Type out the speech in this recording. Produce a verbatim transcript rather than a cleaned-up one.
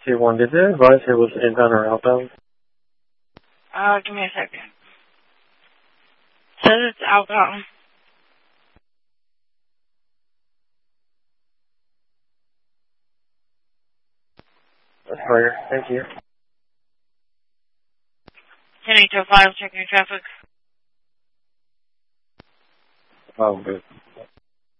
T one, did they advise it was inbound or outbound? Uh, give me a second. Says it's outbound. That's fire. Thank you. ten eight two five, checking your traffic. Oh, good.